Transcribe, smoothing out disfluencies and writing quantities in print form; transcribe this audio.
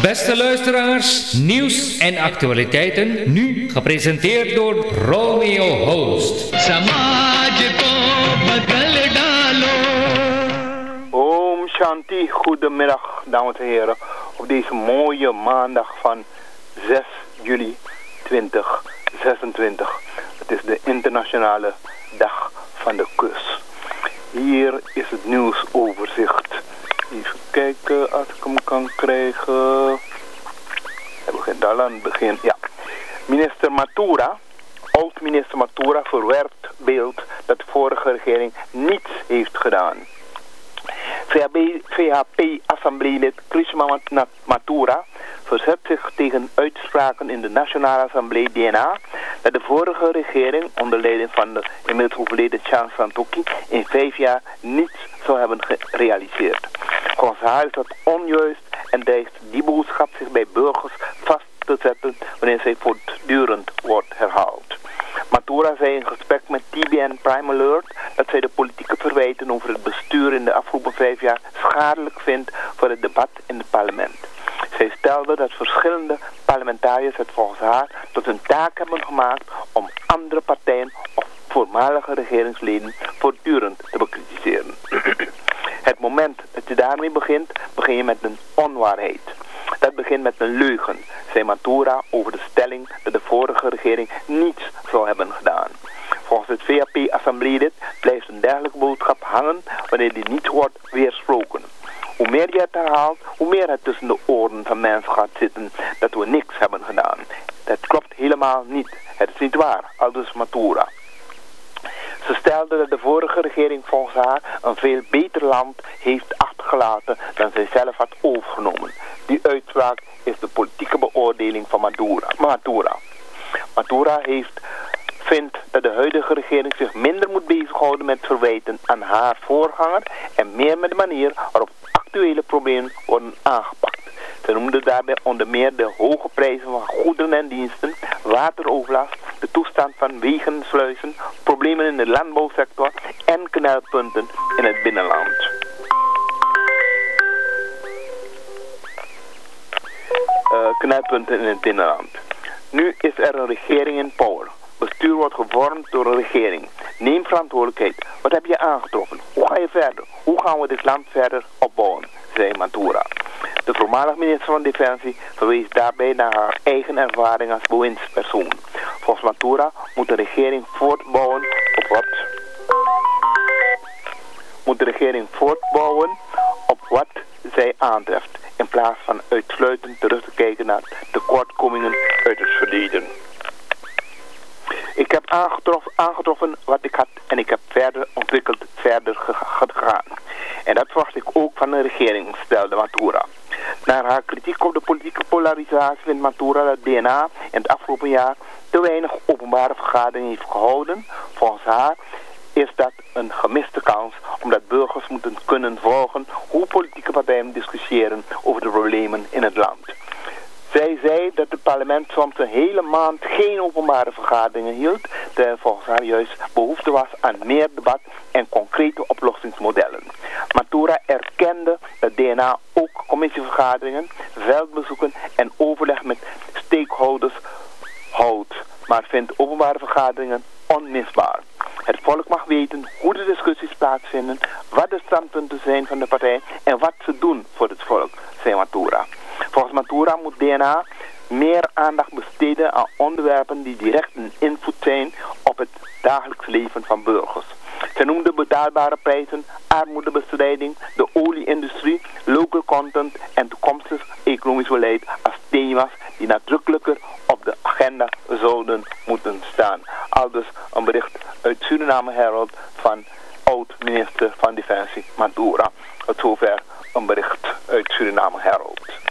Beste luisteraars, nieuws en actualiteiten, nu gepresenteerd door Romeo Host. Om Shanti, goedemiddag dames en heren, op deze mooie maandag van 6 juli 2026. Het is de internationale dag van de kus. Hier is het nieuwsoverzicht. Even kijken als ik hem kan krijgen. Hij begint al aan het begin. Ja. Minister Matura, oud-minister Matura, verwerpt beeld dat de vorige regering niets heeft gedaan. VHP-assembleelid Krishma Matura verzet zich tegen uitspraken in de Nationale Assemblée DNA dat de vorige regering onder leiding van de inmiddels overleden Chan Santokhi in 5 jaar niets zou hebben gerealiseerd. Volgens haar is dat onjuist en dreigt die boodschap zich bij burgers vast te zetten wanneer zij voortdurend wordt herhaald. Matura zei in gesprek met TBN Prime Alert dat zij de politieke verwijten over het bestuur in de afgelopen 5 jaar schadelijk vindt voor het debat in het parlement. Zij stelde dat verschillende parlementariërs het volgens haar tot hun taak hebben gemaakt om andere partijen of voormalige regeringsleden voortdurend te bekritiseren. Het moment dat je daarmee begint, begin je met een onwaarheid. Dat begint met een leugen, zei Matura over de stelling dat de vorige regering niets zou hebben gedaan. Volgens het VHP-assembleelid blijft een dergelijke boodschap hangen wanneer die niet wordt weersproken. Hoe meer je het herhaalt, hoe meer het tussen de oren van mensen gaat zitten dat we niks hebben gedaan. Dat klopt helemaal niet. Het is niet waar, aldus Matura. Ze stelde dat de vorige regering volgens haar een veel beter land heeft achtergelaten dan zij zelf had overgenomen. Die uitspraak is de politieke beoordeling van Matura. Matura vindt dat de huidige regering zich minder moet bezighouden met verwijten aan haar voorganger en meer met de manier waarop actuele problemen worden aangepakt. Ze noemde daarbij onder meer de hoge prijzen van goederen en diensten, wateroverlast, de toestand van wegen en sluizen, problemen in de landbouwsector en knelpunten in het binnenland. Nu is er een regering in power. Bestuur wordt gevormd door een regering. Neem verantwoordelijkheid. Wat heb je aangetroffen? Hoe ga je verder? Hoe gaan we dit land verder opbouwen? Zei Matura. De voormalig minister van Defensie verwees daarbij naar haar eigen ervaring als bewindspersoon. Volgens Matura moet de regering voortbouwen op wat zij aantreft, in plaats van uitsluitend terug te kijken naar tekortkomingen uit het verleden. Ik heb aangetroffen wat ik had en ik heb verder gegaan. En dat verwacht ik ook van de regering, stelde Matura. Naar haar kritiek op de politieke polarisatie vindt Matura dat DNA in het afgelopen jaar te weinig openbare vergaderingen heeft gehouden. Volgens haar is dat een gemiste kans, omdat burgers moeten kunnen volgen hoe politieke partijen discussiëren over de problemen in het land. Zij zei dat het parlement soms een hele maand geen openbare vergaderingen hield, terwijl volgens haar juist behoefte was aan meer debat en concrete oplossingsmodellen. Matura erkende dat DNA ook commissievergaderingen, veldbezoeken en overleg met stakeholders houdt, maar vindt openbare vergaderingen onmisbaar. Het volk mag weten hoe de discussies plaatsvinden, wat de standpunten zijn van de partij en wat ze doen voor het volk, zei Matura. Volgens Matura moet DNA meer aandacht besteden aan onderwerpen die direct een invloed zijn op het dagelijks leven van burgers. Zij noemde betaalbare prijzen, armoedebestrijding, de olie-industrie, local content en toekomstig economisch beleid als thema's die nadrukkelijker op de agenda zouden moeten staan. Aldus een bericht uit Suriname Herald van oud-minister van Defensie Matura. Tot zover een bericht uit Suriname Herald.